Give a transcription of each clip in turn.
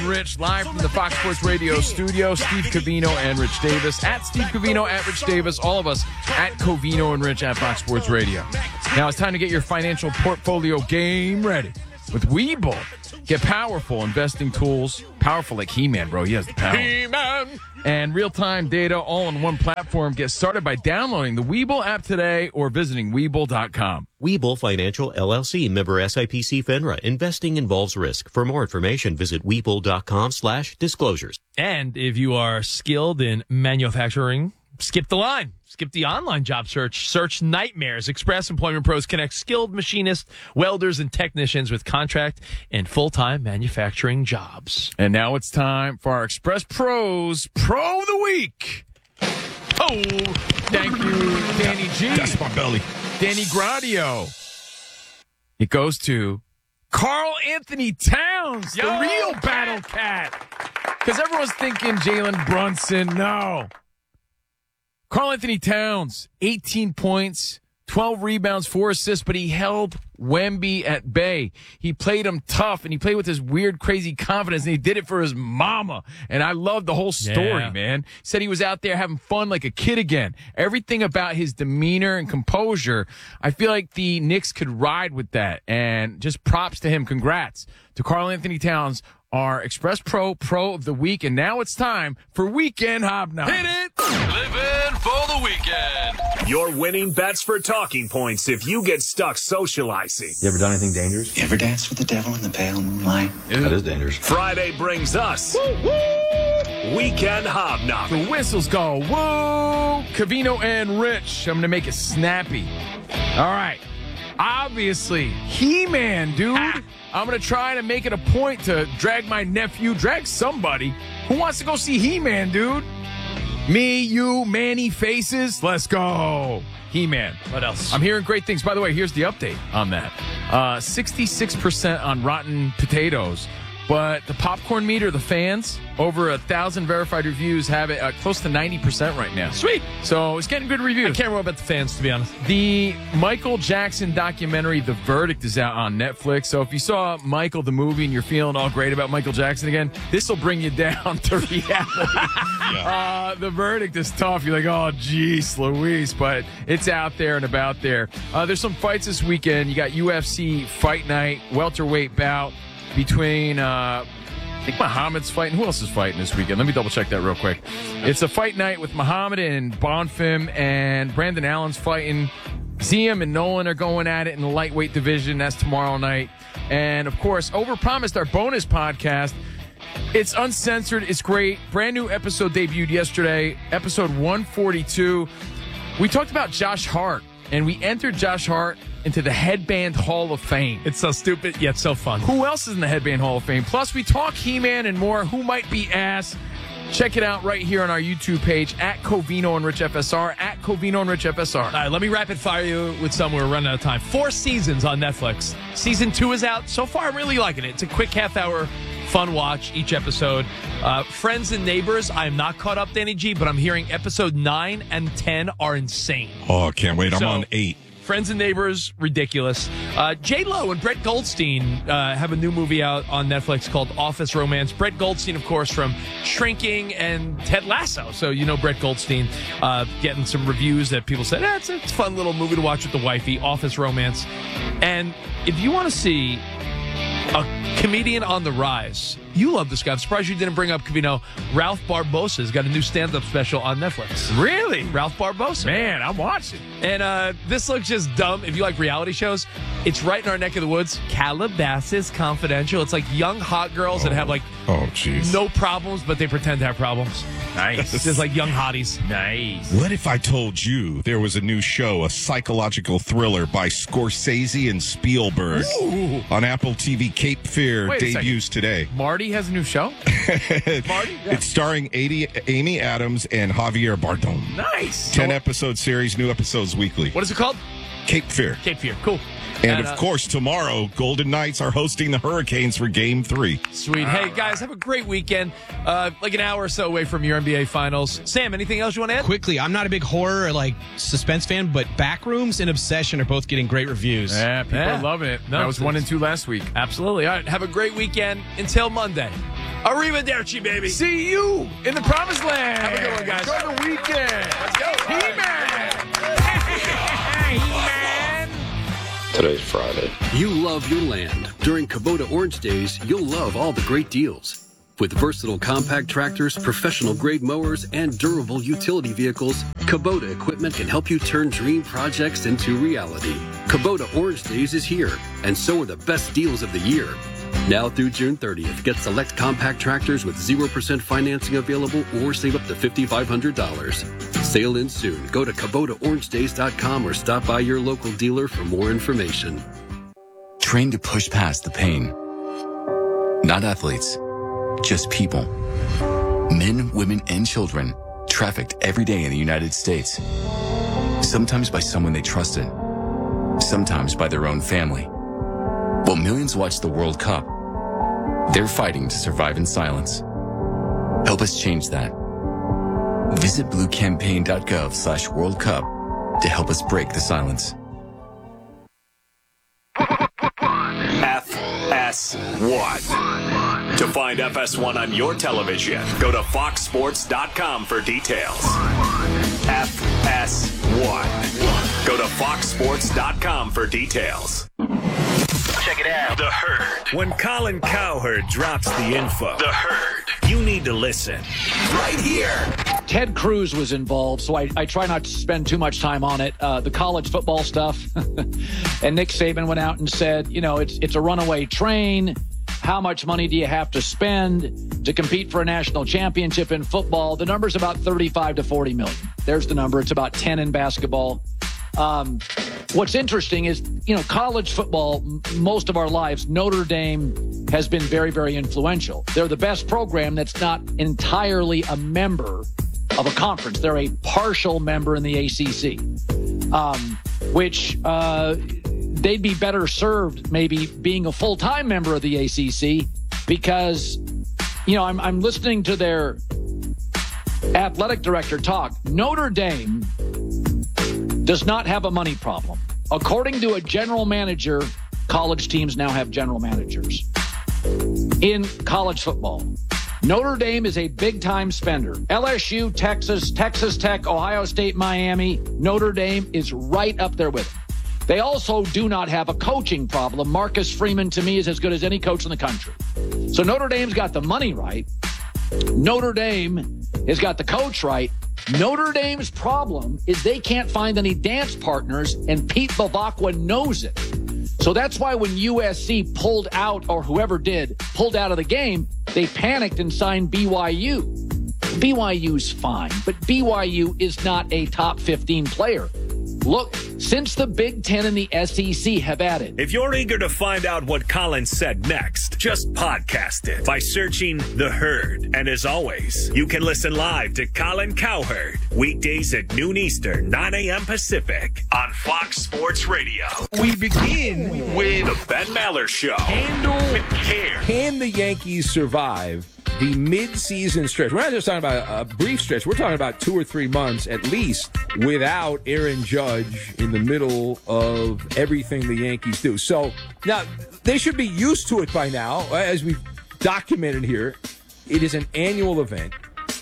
Rich, live from the Fox Sports Radio studio. Steve Covino and Rich Davis. At Steve Covino, at Rich Davis. All of us at Covino and Rich at Fox Sports Radio. Now it's time to get your financial portfolio game ready with Webull. Get powerful investing tools. Powerful like He-Man, bro. He has the power. He-Man! And real-time data all on one platform. Get started by downloading the Webull app today or visiting Webull.com. Webull Financial, LLC, member SIPC FINRA. Investing involves risk. For more information, visit Webull.com/disclosures. And if you are skilled in manufacturing, skip the line. Skip the online job search. Search Nightmares. Express Employment Pros connect skilled machinists, welders, and technicians with contract and full-time manufacturing jobs. And now it's time for our Express Pros Pro of the Week. Oh, thank you, Danny G. That's my belly. Danny Gradio. It goes to Karl Anthony Towns, the real battle cat. Because everyone's thinking Jalen Brunson. No. Karl Anthony Towns, 18 points, 12 rebounds, 4 assists, but he held Wemby at bay. He played him tough, and he played with this weird, crazy confidence, and he did it for his mama. And I love the whole story, man. Said he was out there having fun like a kid again. Everything about his demeanor and composure, I feel like the Knicks could ride with that. And just props to him. Congrats to Karl Anthony Towns, our Express Pro of the Week. And now it's time for Weekend Hobnob. Hit it! Living for the weekend. Your winning bets for talking points if you get stuck socializing. You ever done anything dangerous? You ever danced with the devil in the pale moonlight? That is dangerous. Friday brings us Weekend Hobnob. The whistles go, whoa, Covino and Rich. I'm going to make it snappy. All right. Obviously, He-Man, dude. I'm going to try to make it a point to drag my nephew, drag somebody who wants to go see He-Man, dude. Me, you, Manny Faces. Let's go. He-Man. What else? I'm hearing great things. By the way, here's the update on that. 66% on Rotten Potatoes. But the popcorn meter, the fans, over 1,000 verified reviews have it close to 90% right now. Sweet. So it's getting good reviews. I can't remember about the fans, to be honest. The Michael Jackson documentary, The Verdict, is out on Netflix. So if you saw Michael, the movie, and you're feeling all great about Michael Jackson again, this will bring you down to reality. The Verdict is tough. You're like, oh, geez, Louise. But it's out there and about there. There's some fights this weekend. You got UFC Fight Night, welterweight bout between, I think Muhammad's fighting. Who else is fighting this weekend? Let me double check that real quick. It's a fight night with Muhammad and Bonfim, and Brandon Allen's fighting. Ziem and Nolan are going at it in the lightweight division. That's tomorrow night. And, of course, overpromised our bonus podcast. It's uncensored. It's great. Brand new episode debuted yesterday, episode 142. We talked about Josh Hart, and we entered Josh Hart into the Headband Hall of Fame. It's so stupid, yet so fun. Who else is in the Headband Hall of Fame? Plus, we talk He-Man and more. Who might be ass? Check it out right here on our YouTube page, at Covino and Rich FSR, at Covino and Rich FSR. All right, let me rapid fire you with some. We're running out of time. 4 seasons on Netflix. Season 2 is out. So far, I'm really liking it. It's a quick half-hour fun watch each episode. Friends and Neighbors, I am not caught up, Danny G, but I'm hearing episode 9 and 10 are insane. Oh, can't wait. I'm on 8. Friends and Neighbors, ridiculous. J-Lo and Brett Goldstein have a new movie out on Netflix called Office Romance. Brett Goldstein, of course, from Shrinking and Ted Lasso. So you know Brett Goldstein getting some reviews that people said, it's a fun little movie to watch with the wifey, Office Romance. And if you want to see a comedian on the rise, you love this guy. I'm surprised you didn't bring up, Covino. Ralph Barbosa's got a new stand-up special on Netflix. Really? Ralph Barbosa. Man, I'm watching. And this looks just dumb. If you like reality shows, it's right in our neck of the woods. Calabasas Confidential. It's like young hot girls that have no problems, but they pretend to have problems. Nice. It's just like young hotties. Nice. What if I told you there was a new show, a psychological thriller by Scorsese and Spielberg on Apple TV? Cape Fear debuts today. Marty has a new show? Marty? Yeah. It's starring Amy Adams and Javier Bardem. Nice. 10-episode series, new episodes weekly. What is it called? Cape Fear. Cape Fear. Cool. And, of course, tomorrow, Golden Knights are hosting the Hurricanes for Game 3. Sweet. Hey, guys, have a great weekend. Like an hour or so away from your NBA Finals. Sam, anything else you want to add? Quickly, I'm not a big horror or, suspense fan, but Backrooms and Obsession are both getting great reviews. Yeah, people are loving it. That was 1 and 2 last week. Absolutely. All right, have a great weekend. Until Monday. Arrivederci, baby. See you in the promised land. Have a good one, guys. Enjoy the weekend. Let's go. He-Man. He-Man. Today's Friday. You love your land. During Kubota Orange Days, you'll love all the great deals. With versatile compact tractors, professional-grade mowers, and durable utility vehicles, Kubota equipment can help you turn dream projects into reality. Kubota Orange Days is here, and so are the best deals of the year. Now through June 30th, get select compact tractors with 0% financing available or save up to $5,500. Sale ends soon. Go to KubotaOrangeDays.com or stop by your local dealer for more information. Train to push past the pain. Not athletes, just people. Men, women, and children trafficked every day in the United States. Sometimes by someone they trusted. Sometimes by their own family. While millions watch the World Cup, they're fighting to survive in silence. Help us change that. Visit bluecampaign.gov/World Cup to help us break the silence. FS1. To find FS1 on your television, go to foxsports.com for details. FS1. Go to foxsports.com for details. Check it out. The Herd. When Colin Cowherd drops the info, The Herd. you need to listen. Right here. Ted Cruz was involved, so I try not to spend too much time on it. The college football stuff. And Nick Saban went out and said, it's a runaway train. How much money do you have to spend to compete for a national championship in football? The number's about 35 to 40 million. There's the number. It's about 10 in basketball. What's interesting is, college football, most of our lives, Notre Dame has been very, very influential. They're the best program that's not entirely a member of a conference. They're a partial member in the ACC, which they'd be better served maybe being a full-time member of the ACC because, I'm listening to their athletic director talk. Notre Dame does not have a money problem. According to a general manager, college teams now have general managers. In college football, Notre Dame is a big-time spender. LSU, Texas, Texas Tech, Ohio State, Miami, Notre Dame is right up there with them. They also do not have a coaching problem. Marcus Freeman, to me, is as good as any coach in the country. So Notre Dame's got the money right. Notre Dame has got the coach right. Notre Dame's problem is they can't find any dance partners, and Pete Bavacqua knows it. So that's why when USC pulled out, or whoever did, pulled out of the game, they panicked and signed BYU. BYU's fine, but BYU is not a top 15 player. Look, since the Big Ten and the SEC have added. If you're eager to find out what Colin said next, just podcast it by searching The Herd. And as always, you can listen live to Colin Cowherd weekdays at noon Eastern, 9 a.m. Pacific on Fox Sports Radio. We begin with The Ben Maller Show. Handle with care. Can the Yankees survive the mid-season stretch? We're not just talking about a brief stretch. We're talking about 2 or 3 months at least without Aaron Judge in the middle of everything the Yankees do. So now they should be used to it by now. As we've documented here, it is an annual event.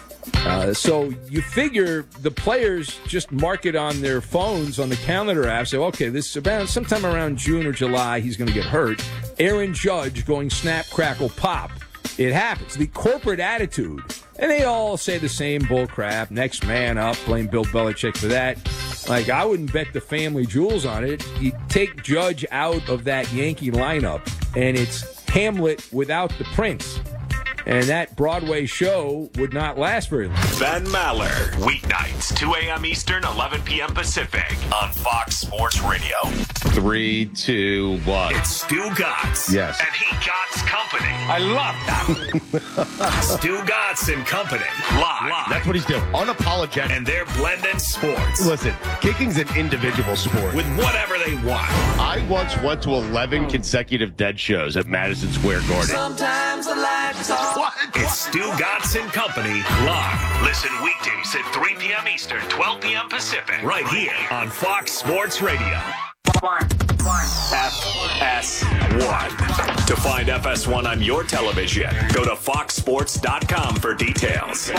So you figure the players just mark it on their phones on the calendar app. Say, okay, this is about sometime around June or July, he's going to get hurt. Aaron Judge going snap, crackle, pop. It happens. The corporate attitude, and they all say the same bull crap. Next man up, blame Bill Belichick for that. Like, I wouldn't bet the family jewels on it. You take Judge out of that Yankee lineup, and it's Hamlet without the prince. And that Broadway show would not last very long. Ben Maller, weeknights, 2 a.m. Eastern, 11 p.m. Pacific on Fox Sports Radio. 3, 2, 1. It's Stu Gatz. Yes. And he Gatz Company. I love that. Stu Gatz and Company. Live. That's what he's doing. Unapologetic. And they're blending sports. Listen, kicking's an individual sport. With whatever they want. I once went to 11 consecutive Dead shows at Madison Square Garden. Sometimes the lights are. What? It's Stu Gatz and Company live. Listen weekdays at 3 p.m. Eastern, 12 p.m. Pacific. Right here on Fox Sports Radio. FS1. To find FS1 on your television, go to foxsports.com for details.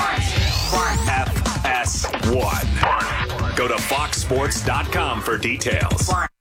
FS1. Go to foxsports.com for details.